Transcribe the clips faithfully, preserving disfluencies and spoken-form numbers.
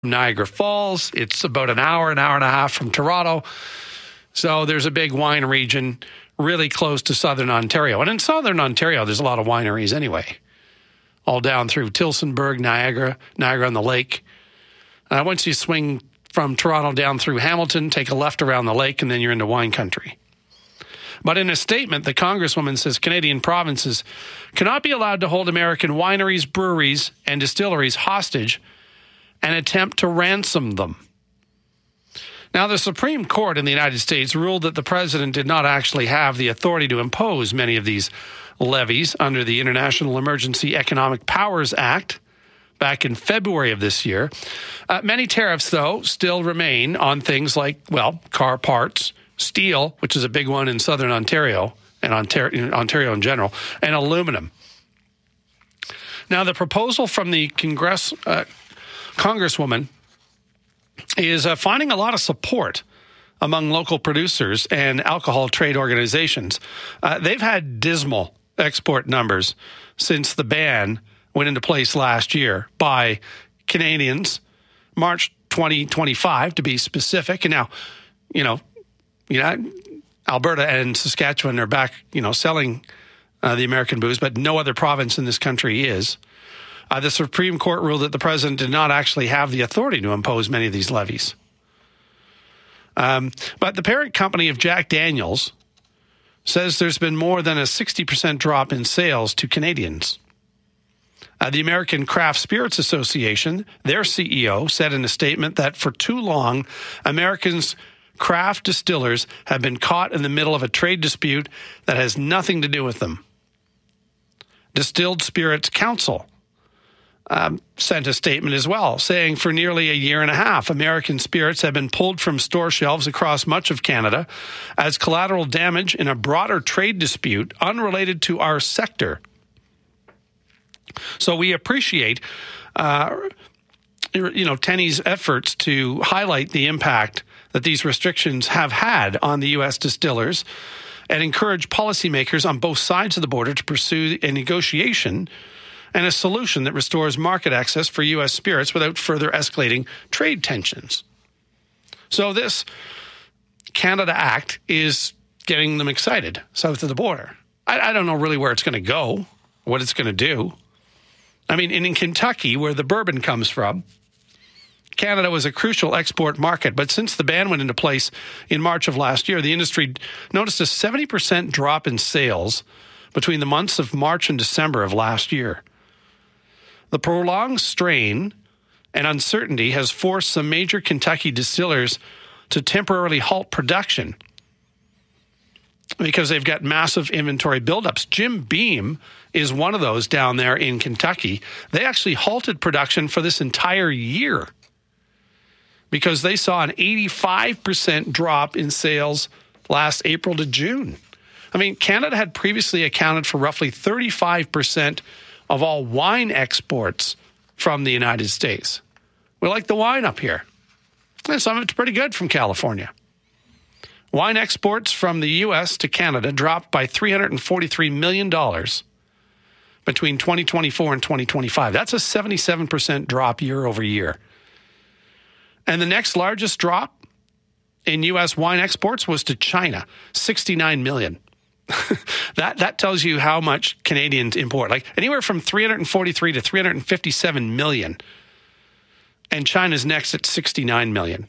Niagara Falls. It's about an hour, an hour and a half from Toronto. So there's a big wine region really close to southern Ontario. And in southern Ontario, there's a lot of wineries anyway, all down through Tillsonburg, Niagara, Niagara on the Lake. Uh, once you swing from Toronto down through Hamilton, take a left around the lake, and then you're into wine country. But in a statement, the Congresswoman says Canadian provinces cannot be allowed to hold American wineries, breweries, and distilleries hostage and attempt to ransom them. Now, the Supreme Court in the United States ruled that the president did not actually have the authority to impose many of these levies under the International Emergency Economic Powers Act back in February of this year. Uh, many tariffs, though, still remain on things like, well, car parts, steel, which is a big one in southern Ontario and Ontario, Ontario in general, and aluminum. Now, the proposal from the Congress, uh, Congresswoman is uh, finding a lot of support among local producers and alcohol trade organizations. Uh, they've had dismal export numbers since the ban went into place last year by Canadians, March twenty twenty-five to be specific. And now, you know, you know, Alberta and Saskatchewan are back, you know, selling uh, the American booze, but no other province in this country is. Uh, the Supreme Court ruled that the president did not actually have the authority to impose many of these levies. Um, but the parent company of Jack Daniels says there's been more than a sixty percent drop in sales to Canadians. Uh, the American Craft Spirits Association, their C E O, said in a statement that for too long, Americans' craft distillers have been caught in the middle of a trade dispute that has nothing to do with them. Distilled Spirits Council Um, sent a statement as well, saying for nearly a year and a half, American spirits have been pulled from store shelves across much of Canada as collateral damage in a broader trade dispute unrelated to our sector. So we appreciate, uh, you know, Tenney's efforts to highlight the impact that these restrictions have had on the U S distillers and encourage policymakers on both sides of the border to pursue a negotiation and a solution that restores market access for U S spirits without further escalating trade tensions. So this Canada Act is getting them excited south of the border. I, I don't know really where it's going to go, what it's going to do. I mean, in, in Kentucky, where the bourbon comes from, Canada was a crucial export market, but since the ban went into place in March of last year, the industry noticed a seventy percent drop in sales between the months of March and December of last year. The prolonged strain and uncertainty has forced some major Kentucky distillers to temporarily halt production because they've got massive inventory buildups. Jim Beam is one of those down there in Kentucky. They actually halted production for this entire year because they saw an eighty-five percent drop in sales last April to June. I mean, Canada had previously accounted for roughly thirty-five percent of all wine exports from the United States. We like the wine up here. And some of it's pretty good from California. Wine exports from the U S to Canada dropped by three hundred forty-three million dollars between twenty twenty-four and twenty twenty-five. That's a seventy-seven percent drop year over year. And the next largest drop in U S wine exports was to China, sixty-nine million dollars. that that tells you how much Canadians import, like anywhere from three hundred forty-three to three hundred fifty-seven million. And China's next at sixty-nine million.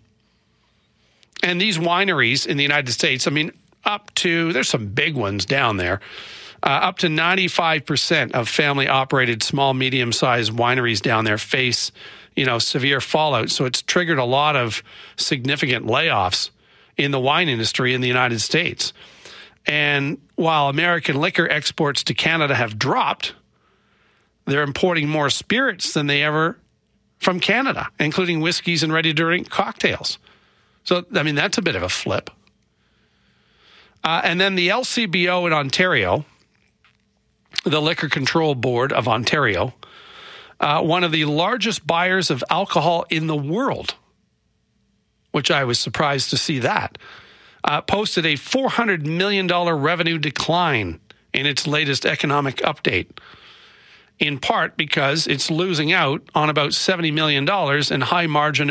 And these wineries in the United States, I mean, up to, there's some big ones down there, uh, up to ninety-five percent of family-operated small, medium-sized wineries down there face, you know, severe fallout. So it's triggered a lot of significant layoffs in the wine industry in the United States. And while American liquor exports to Canada have dropped, they're importing more spirits than they ever from Canada, including whiskeys and ready-to-drink cocktails. So, I mean, that's a bit of a flip. Uh, and then the L C B O in Ontario, the Liquor Control Board of Ontario, uh, one of the largest buyers of alcohol in the world, which I was surprised to see that, Uh, posted a four hundred million dollars revenue decline in its latest economic update. in part because it's losing out on about seventy million dollars in high margin